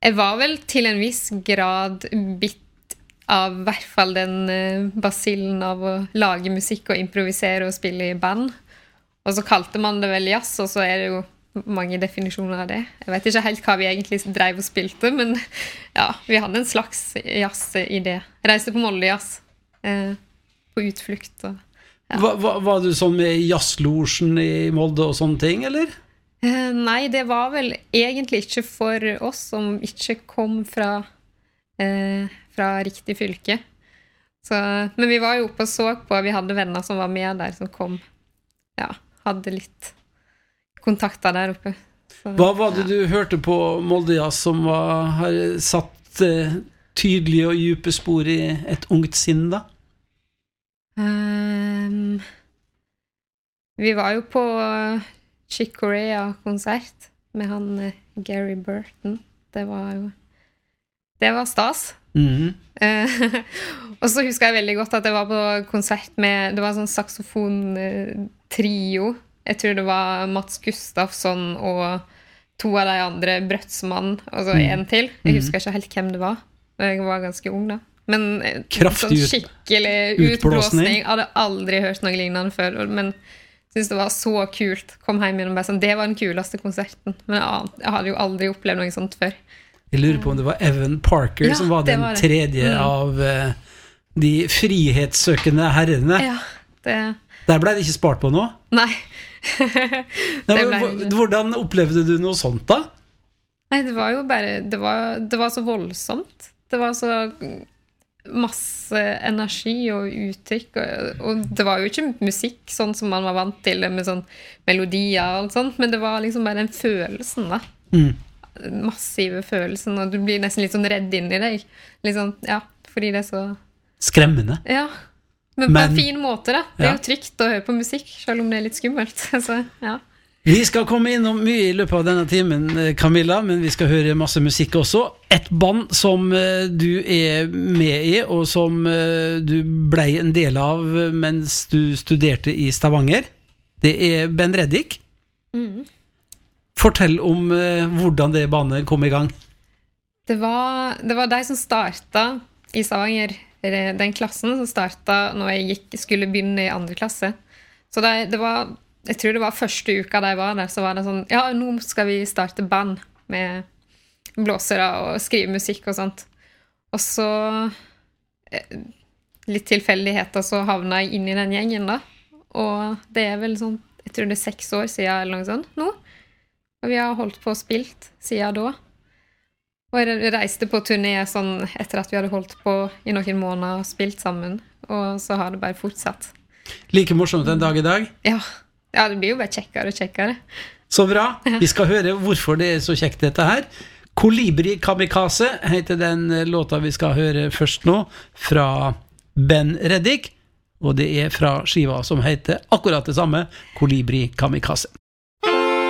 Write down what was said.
Jeg var vel til en viss grad bitt av I hvert fall den basillen av å lage musikk og improvisere og spille I band. Og så kalte man det vel jazz, og så det jo mange definisjoner av det. Jeg vet ikke helt hva vi egentlig drev og spilte, men ja, vi hadde en slags jazz-idé. Jeg reiste på Molde-jazz på utflukt. Og, ja. Var du sånn med jazzlosjen I Molde og sånne ting, eller? Nei, det var vel egentlig ikke for oss som ikke kom fra riktig fylke. Så, men vi var jo oppe og så på, vi hadde venner som var med der, som kom, ja, hadde litt kontakter der oppe. Så, hva var det du hørte på Molde Jazz som har satt tydelige og dype spor I et ungt sinn da? Vi var jo på Chick Corea-konsert med han Gary Burton. Det var stas. Og så husker jeg veldig godt at jeg var på konsert med, det var sånn saxofon-trio. Jeg tror det var Mats Gustafsson og 2 av de andre Brøtsmann, og så en til. Jeg husker ikke helt hvem det var. Jeg var ganske ung da. Men kraftig sånn skikkelig utblåsning. Jeg hadde aldri hørt noe lignende før, men jeg synes det var så kult. Kom hjem igjen og bare sånn, det var den kuleste konserten. Men jeg hadde jo aldri opplevd noe sånt før. Jeg lurer på om det var Evan Parker som var den tredje av de frihetssøkende herrene. Ja, Der ble det ikke spart på noe? Nei. Hvordan opplevde du noe sånt da? Nei, det var jo bare, det var så voldsomt. Det var så masse energi og uttrykk, og det var jo ikke musikk sånn som man var vant til, med sånn melodier og alt sånt, men det var liksom bare den følelsen da. Massive følelsen, og du blir nesten litt sånn redd inn I deg. Liksom, ja, fordi det så... Skremmende. Ja, men på en fin måte da. Det jo trygt å høre på musikk, selv om det litt skummelt. Så, ja. Vi skal komme innom mye I løpet av denne timen, Camilla, men vi skal høre masse musikk også. Et band som du med I, og som du ble en del av mens du studerte I Stavanger, det Ben Reddik. Fortell om hvordan det bandet kom I gang. Det var de som startet I Stavanger, den klassen som startet når jeg skulle begynne I 2. klasse. Så det var, jeg tror det var første uka da jeg var der, så var det sånn, ja, nå skal vi starte band med blåsere og skrive musikk og sånt. Og så, litt tilfeldigheter, så havnet jeg inn I den gjengen da. Og det vel sånn, jeg tror det 6 år siden eller noe sånt nå. Og vi har holdt på og spilt siden da. Og jeg reiste på turné sånn etter at vi hadde holdt på I noen måneder og spilt sammen. Og så har det bare fortsatt. Like morsomt en dag I dag? Ja, det blir jo bare kjekkere og kjekkere. Så bra. Vi skal høre hvorfor det så kjekt dette her. Kolibri Kamikaze heter den låta vi skal høre først nå, fra Ben Reddik. Og det fra skiva som heter akkurat det samme, Kolibri Kamikaze.